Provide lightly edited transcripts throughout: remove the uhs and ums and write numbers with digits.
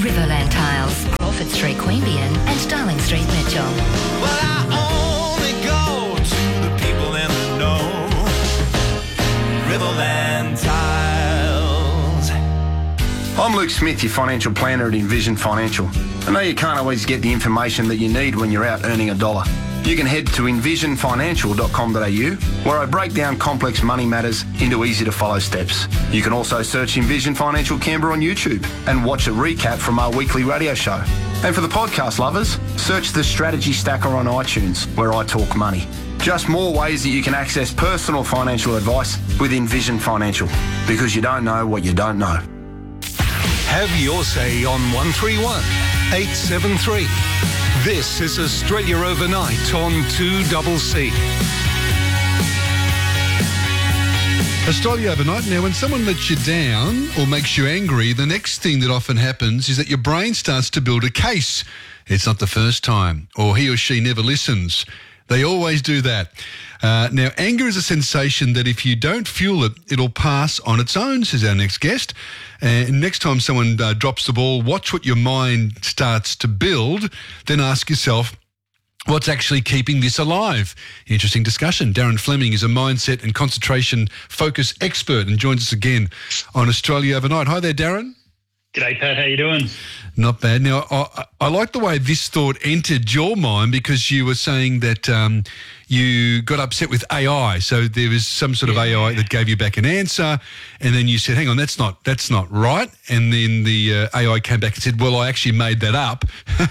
Riverland Tiles, Crawford Street, Queanbeyan and Darling Street, Mitchell. Well, I only go to the people in the know. Riverland Tiles. I'm Luke Smith, your financial planner at Envision Financial. I know you can't always get the information that you need when you're out earning a dollar. You can head to envisionfinancial.com.au, where I break down complex money matters into easy-to-follow steps. You can also search Envision Financial Canberra on YouTube and watch a recap from our weekly radio show. And for the podcast lovers, search the Strategy Stacker on iTunes, where I talk money. Just more ways that you can access personal financial advice with Envision Financial, because you don't know what you don't know. Have your say on 131 873. This is Australia Overnight on 2CC. Australia Overnight. Now, when someone lets you down or makes you angry, the next thing that often happens is that your brain starts to build a case. It's not the first time, or he or she never listens. They always do that. Now, anger is a sensation that if you don't fuel it, it'll pass on its own, says our next guest. And next time someone drops the ball, watch what your mind starts to build, then ask yourself, what's actually keeping this alive? Interesting discussion. Darren Fleming is a mindset and concentration focus expert and joins us again on Australia Overnight. Hi there, Darren. G'day, Pat. How you doing? Not bad. Now, I like the way this thought entered your mind, because you were saying that you got upset with AI. So there was some sort of AI that gave you back an answer, and then you said, hang on, that's not right. And then the AI came back and said, well, I actually made that up.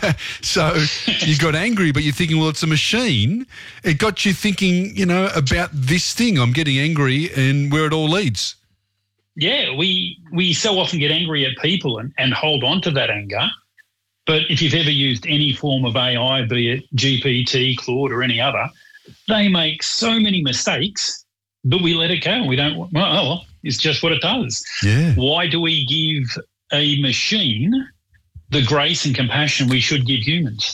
So you got angry, but you're thinking, well, it's a machine. It got you thinking, about this thing. I'm getting angry and where it all leads. Yeah, we so often get angry at people and hold on to that anger. But if you've ever used any form of AI, be it GPT, Claude or any other, they make so many mistakes, but we let it go. We don't, well, it's just what it does. Yeah. Why do we give a machine the grace and compassion we should give humans?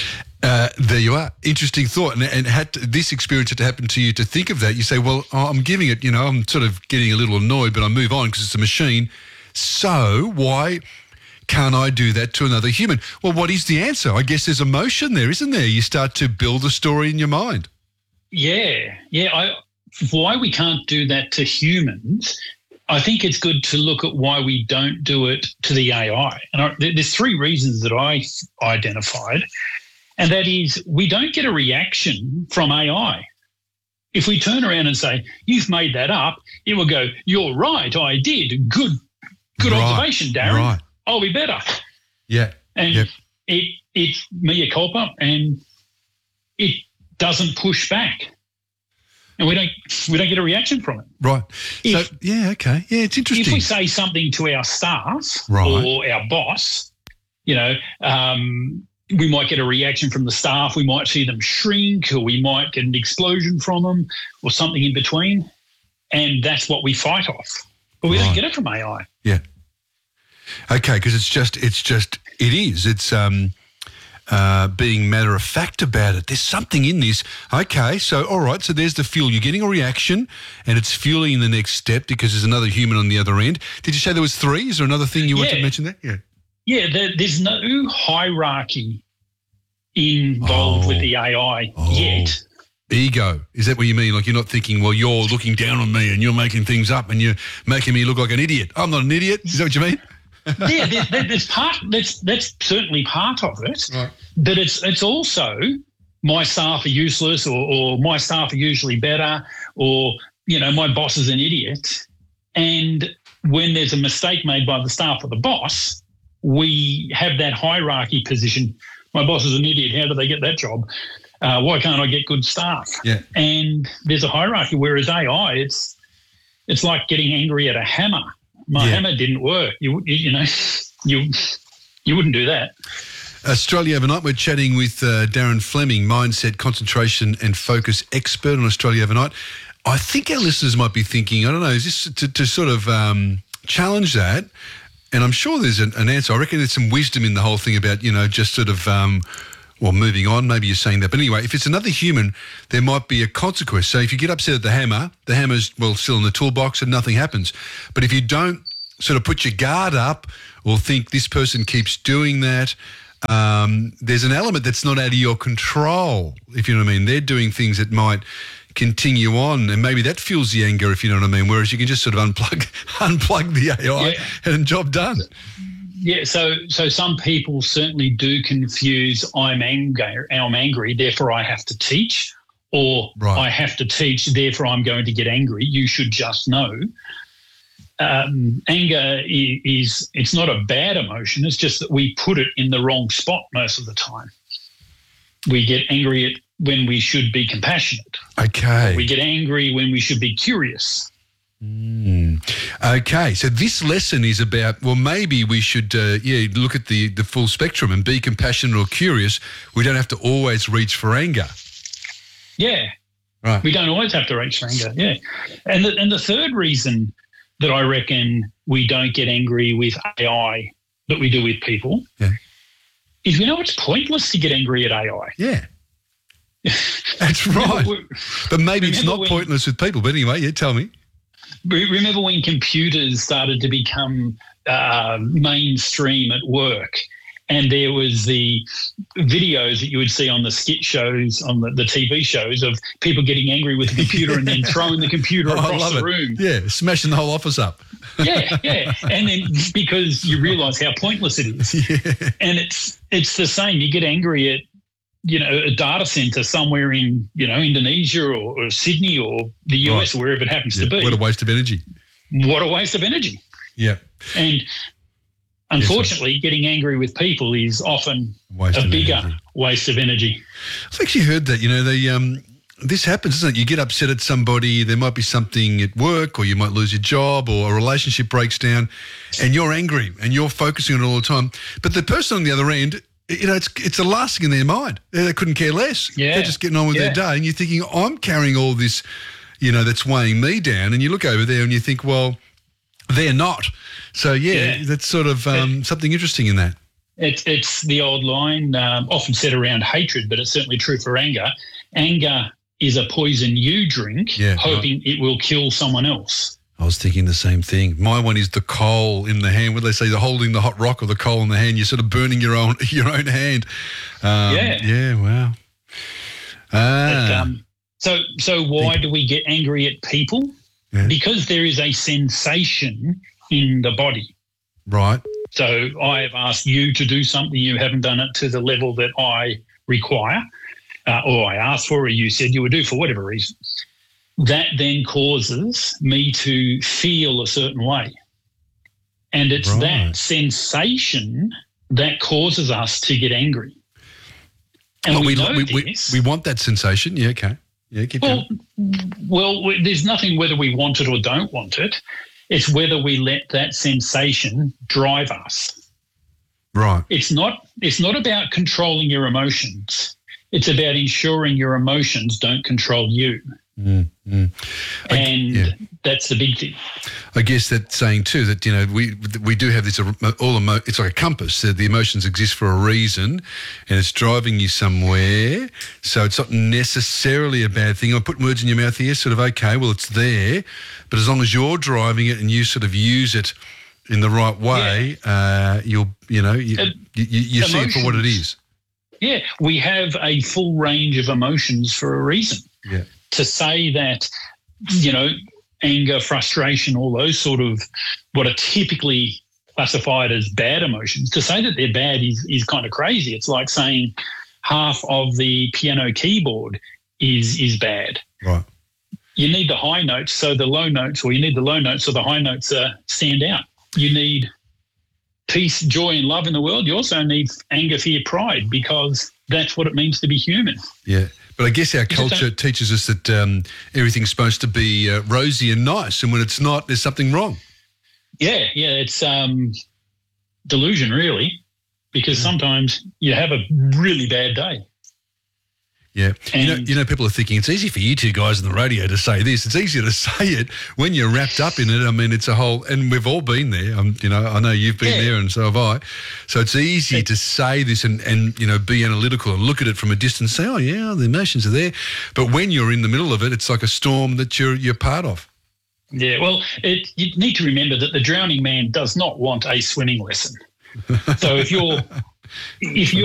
There you are. Interesting thought. And this experience had to happen to you to think of that. You say, well, I'm giving it, I'm sort of getting a little annoyed, but I move on because it's a machine. So why can't I do that to another human? Well, what is the answer? I guess there's emotion there, isn't there? You start to build a story in your mind. Yeah. Why we can't do that to humans, I think it's good to look at why we don't do it to the AI. And there's three reasons that I identified. And that is, we don't get a reaction from AI. If we turn around and say, you've made that up, it will go, you're right, I did. Good observation, Darren. Right. I'll be better. Yeah. And it's mea culpa, and it doesn't push back. And we don't get a reaction from it. Right. Okay. Yeah, it's interesting. If we say something to our staff or our boss, we might get a reaction from the staff. We might see them shrink, or we might get an explosion from them, or something in between. And that's what we fight off. But we don't get it from AI. Yeah. Okay, because it is. It's being matter of fact about it. There's something in this. Okay, so all right, so there's the fuel. You're getting a reaction, and it's fueling the next step because there's another human on the other end. Did you say there was three? Is there another thing you want to mention there? Yeah. Yeah, there's no hierarchy involved with the AI yet. Ego. Is that what you mean? Like, you're not thinking, well, you're looking down on me and you're making things up and you're making me look like an idiot. I'm not an idiot. Is that what you mean? Yeah, that's certainly part of it. Right. But it's also my staff are useless, or my staff are usually better, or, my boss is an idiot. And when there's a mistake made by the staff or the boss, we have that hierarchy position. My boss is an idiot. How do they get that job? Why can't I get good staff? Yeah. And there's a hierarchy, whereas AI, it's like getting angry at a hammer. My hammer didn't work. You wouldn't do that. Australia Overnight, we're chatting with Darren Fleming, mindset, concentration and focus expert on Australia Overnight. I think our listeners might be thinking, I don't know, is this to sort of challenge that? And I'm sure there's an answer. I reckon there's some wisdom in the whole thing about, just sort of, moving on. Maybe you're saying that. But anyway, if it's another human, there might be a consequence. So if you get upset at the hammer's, still in the toolbox and nothing happens. But if you don't sort of put your guard up or think this person keeps doing that, there's an element that's not out of your control, if you know what I mean. They're doing things that might continue on, and maybe that fuels the anger, if you know what I mean, whereas you can just sort of unplug the AI and job done. Yeah, so some people certainly do confuse I'm angry, therefore I have to teach, or I have to teach, therefore I'm going to get angry. You should just know. Anger it's not a bad emotion, it's just that we put it in the wrong spot most of the time. We get angry when we should be compassionate. Okay. We get angry when we should be curious. Okay, so this lesson is about, well, maybe we should look at the full spectrum and be compassionate or curious. We don't have to always reach for anger. Yeah. Right. We don't always have to reach for anger, yeah. And the third reason that I reckon we don't get angry with AI that we do with people is we know it's pointless to get angry at AI. Yeah. That's right. But maybe it's not pointless with people. But anyway, tell me. Remember when computers started to become mainstream at work, and there was the videos that you would see on the skit shows, on the TV shows, of people getting angry with the computer and then throwing the computer across the room. Yeah, smashing the whole office up. Yeah. And then because you realise how pointless it is. Yeah. And it's the same. You get angry at, a data centre somewhere in, Indonesia or Sydney or the US or wherever it happens to be. What a waste of energy. What a waste of energy. Yeah. And unfortunately, getting angry with people is often a bigger waste of energy. I've actually heard that, this happens, doesn't it? You get upset at somebody, there might be something at work, or you might lose your job, or a relationship breaks down, and you're angry and you're focusing on it all the time. But the person on the other end, it's the last thing in their mind. They couldn't care less. Yeah. They're just getting on with their day. And you're thinking, I'm carrying all this, that's weighing me down. And you look over there and you think, well, they're not. So, that's sort of something interesting in that. It's the old line, often said around hatred, but it's certainly true for anger. Anger is a poison you drink, hoping it will kill someone else. I was thinking the same thing. My one is the coal in the hand. What they say, the holding the hot rock or the coal in the hand. You're sort of burning your own hand. Yeah. Wow. So why do we get angry at people? Yeah. Because there is a sensation in the body. Right. So I have asked you to do something, you haven't done it to the level that I require, or I asked for, or you said you would do for whatever reason. That then causes me to feel a certain way. And it's that sensation that causes us to get angry. And we want that sensation. Yeah, okay. Yeah, keep going. Well, there's nothing whether we want it or don't want it. It's whether we let that sensation drive us. Right. It's not about controlling your emotions. It's about ensuring your emotions don't control you. That's the big thing. I guess that's saying too that we do have this it's like a compass. The emotions exist for a reason, and it's driving you somewhere. So it's not necessarily a bad thing. I put words in your mouth here. Sort of okay. Well, it's there, but as long as you're driving it and you sort of use it in the right way, you see it for what it is. Yeah, we have a full range of emotions for a reason. Yeah. To say that, anger, frustration, all those sort of what are typically classified as bad emotions, to say that they're bad is kind of crazy. It's like saying half of the piano keyboard is bad. Right. You need the high notes so the low notes, or you need the low notes so the high notes stand out. You need peace, joy, and love in the world. You also need anger, fear, pride, because that's what it means to be human. Yeah. But I guess our culture teaches us that everything's supposed to be rosy and nice, and when it's not, there's something wrong. Yeah, it's delusion, really, because sometimes you have a really bad day. Yeah. And people are thinking it's easy for you two guys on the radio to say this. It's easier to say it when you're wrapped up in it. I mean, it's a whole, and we've all been there. I know you've been there, and so have I. So it's easy to say this and be analytical and look at it from a distance, say, oh, yeah, the emotions are there. But when you're in the middle of it, it's like a storm that you're part of. Yeah, well, you need to remember that the drowning man does not want a swimming lesson. So if you're